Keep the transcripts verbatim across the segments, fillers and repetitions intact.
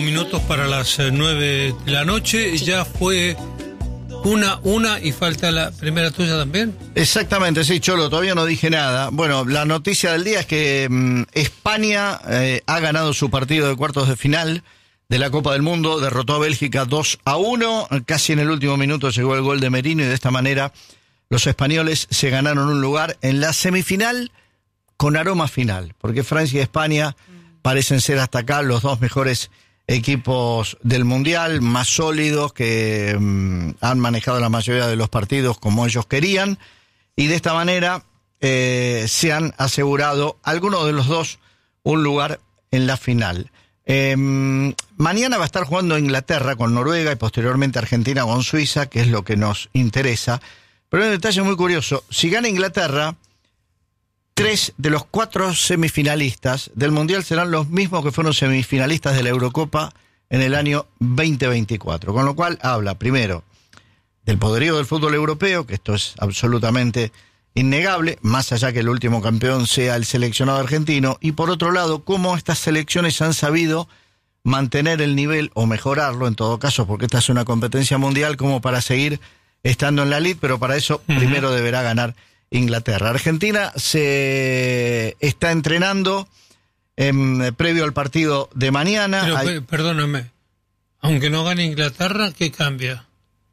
Minutos para las nueve de la noche, ya fue una, una y falta la primera tuya también. Exactamente, sí, Cholo, todavía no dije nada. Bueno, la noticia del día es que mmm, España eh, ha ganado su partido de cuartos de final de la Copa del Mundo, derrotó a Bélgica dos a uno, casi en el último minuto llegó el gol de Merino y de esta manera los españoles se ganaron un lugar en la semifinal con aroma final, porque Francia y España parecen ser hasta acá los dos mejores equipos del Mundial, más sólidos, que um, han manejado la mayoría de los partidos como ellos querían, y de esta manera eh, se han asegurado algunos de los dos un lugar en la final. Eh, mañana va a estar jugando Inglaterra con Noruega y posteriormente Argentina con Suiza, que es lo que nos interesa. Pero hay un detalle muy curioso: si gana Inglaterra, tres de los cuatro semifinalistas del Mundial serán los mismos que fueron semifinalistas de la Eurocopa en el año veinte veinticuatro. Con lo cual habla, primero, del poderío del fútbol europeo, que esto es absolutamente innegable, más allá que el último campeón sea el seleccionado argentino, y por otro lado, cómo estas selecciones han sabido mantener el nivel, o mejorarlo en todo caso, porque esta es una competencia mundial, como para seguir estando en la elite, pero para eso uh-huh. primero deberá ganar Inglaterra. Argentina se está entrenando eh, previo al partido de mañana. Pero, Hay... perdóname, aunque no gane Inglaterra, ¿qué cambia?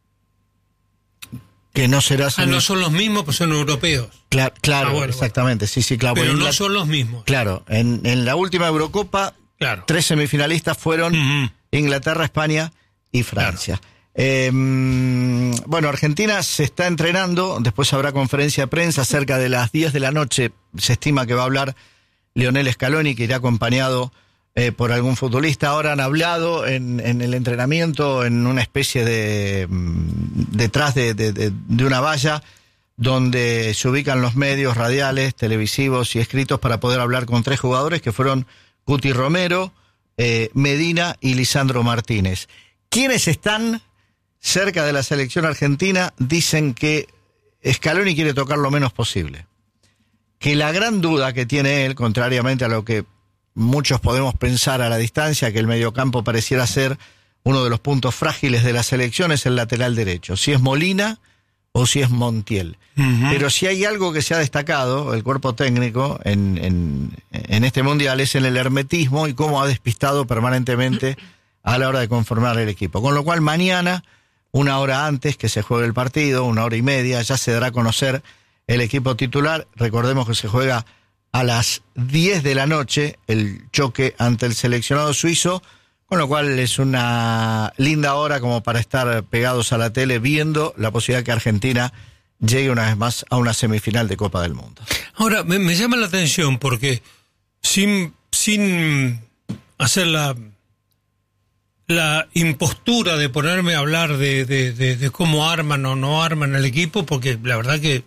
Que no será... Ah, no son los mismos, pues son europeos. Claro, claro, ah, bueno, exactamente, bueno. sí, sí, claro. Pero Ingl... no son los mismos. Claro, en, en la última Eurocopa, claro. tres semifinalistas fueron uh-huh. Inglaterra, España y Francia. Claro. Eh, bueno, Argentina se está entrenando, después habrá conferencia de prensa cerca de las diez de la noche, se estima que va a hablar Lionel Scaloni, que irá acompañado eh, por algún futbolista. Ahora han hablado en, en el entrenamiento en una especie de detrás de, de, de, de una valla donde se ubican los medios radiales, televisivos y escritos para poder hablar con tres jugadores que fueron Cuti Romero, eh, Medina y Lisandro Martínez. ¿Quiénes están cerca de la selección argentina? Dicen que Scaloni quiere tocar lo menos posible. Que la gran duda que tiene él, contrariamente a lo que muchos podemos pensar a la distancia, que el mediocampo pareciera ser uno de los puntos frágiles de la selección, es el lateral derecho. Si es Molina o si es Montiel. Uh-huh. Pero si hay algo que se ha destacado, el cuerpo técnico, en, en, en este mundial, es en el hermetismo y cómo ha despistado permanentemente a la hora de conformar el equipo. Con lo cual mañana, una hora antes que se juegue el partido, una hora y media, ya se dará a conocer el equipo titular. Recordemos que se juega a las diez de la noche el choque ante el seleccionado suizo, con lo cual es una linda hora como para estar pegados a la tele viendo la posibilidad que Argentina llegue una vez más a una semifinal de Copa del Mundo. Ahora, me, me llama la atención porque sin, sin hacer la... la impostura de ponerme a hablar de, de, de, de cómo arman o no arman el equipo, porque la verdad que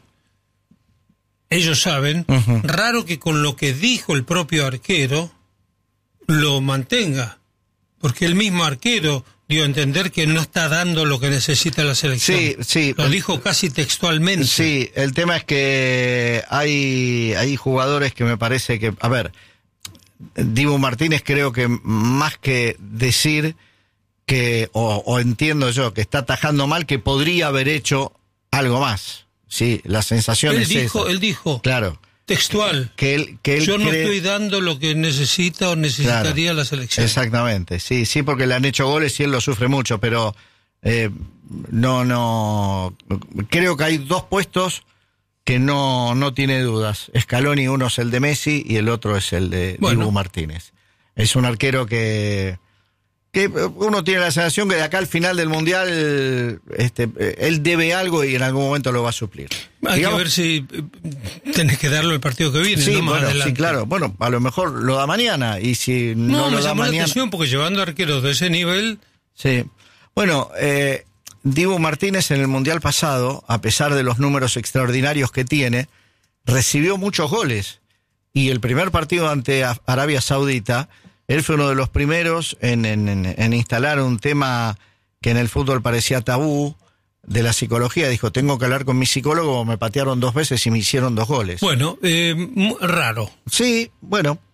ellos saben, uh-huh. raro que con lo que dijo el propio arquero lo mantenga, porque el mismo arquero dio a entender que no está dando lo que necesita la selección. Sí, sí. Lo dijo casi textualmente. Sí, el tema es que hay, hay jugadores que me parece que, a ver, Dibu Martínez creo que más que decir que, o, o entiendo yo, que está atajando mal, que podría haber hecho algo más. Sí, la sensación él es dijo, esa. Él dijo, claro, textual, que él, que él yo no cree... estoy dando lo que necesita o necesitaría claro, la selección. Exactamente, sí, sí, porque le han hecho goles y él lo sufre mucho, pero eh, no, no, creo que hay dos puestos que no, no tiene dudas. Scaloni, uno es el de Messi y el otro es el de bueno. Dibu Martínez. Es un arquero que... que uno tiene la sensación que de acá al final del Mundial este, él debe algo y en algún momento lo va a suplir. Hay Digamos, que ver si tenés que darlo el partido que viene, sí, no más bueno, adelante. Sí, claro. Bueno, a lo mejor lo da mañana y si no, no lo me da llamó mañana... la atención porque llevando arqueros de ese nivel... Sí. Bueno, eh, Dibu Martínez en el Mundial pasado, a pesar de los números extraordinarios que tiene, recibió muchos goles. Y el primer partido ante Arabia Saudita... Él fue uno de los primeros en, en, en instalar un tema que en el fútbol parecía tabú, de la psicología. Dijo, tengo que hablar con mi psicólogo, me patearon dos veces y me hicieron dos goles. Bueno, eh, raro. Sí, bueno,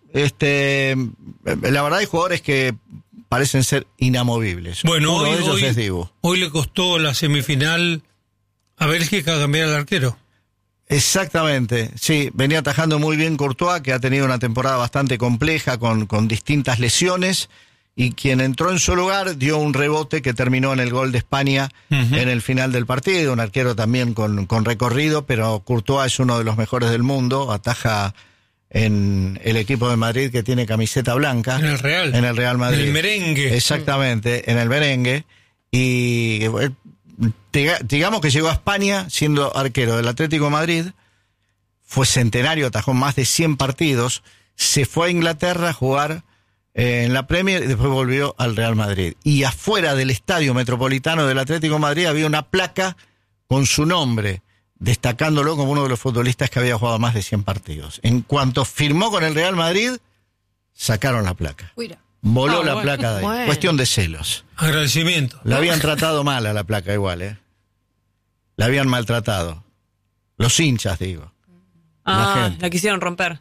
este, la verdad hay jugadores que parecen ser inamovibles. Bueno, Uno hoy, de ellos hoy, es Dibu. Hoy le costó la semifinal a Bélgica cambiar al arquero. Exactamente, sí, venía atajando muy bien Courtois, que ha tenido una temporada bastante compleja con, con distintas lesiones, y quien entró en su lugar dio un rebote que terminó en el gol de España uh-huh. en el final del partido, un arquero también con, con recorrido, pero Courtois es uno de los mejores del mundo, ataja en el equipo de Madrid que tiene camiseta blanca. En el Real. En el Real Madrid. En el merengue. Exactamente, mm. en el merengue, y digamos que llegó a España siendo arquero del Atlético de Madrid, fue centenario, atajó más de cien partidos, se fue a Inglaterra a jugar eh, en la Premier y después volvió al Real Madrid. Y afuera del Estadio Metropolitano del Atlético de Madrid había una placa con su nombre, destacándolo como uno de los futbolistas que había jugado más de cien partidos. En cuanto firmó con el Real Madrid, sacaron la placa. Uira. Voló oh, la bueno. placa de ahí. Bueno. Cuestión de celos. Agradecimiento. La habían tratado mal a la placa igual, ¿eh? La habían maltratado. Los hinchas, digo. Ah, la, gente. La quisieron romper.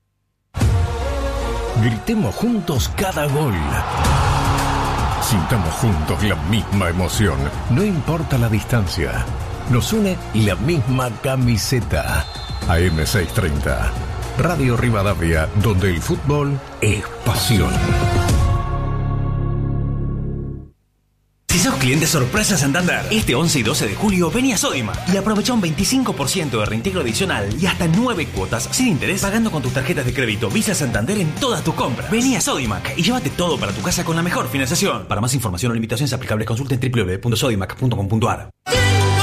Gritemos juntos cada gol. Sintamos juntos la misma emoción. No importa la distancia. Nos une la misma camiseta. A eme seiscientos treinta. Radio Rivadavia, donde el fútbol es pasión. Si sos cliente sorpresa Santander, este once y doce de julio vení a Sodimac y aprovecha un veinticinco por ciento de reintegro adicional y hasta nueve cuotas sin interés pagando con tus tarjetas de crédito Visa Santander en todas tus compras. Vení a Sodimac y llévate todo para tu casa con la mejor financiación. Para más información o limitaciones aplicables consulta en doble u doble u doble u punto sodimac punto com punto a r.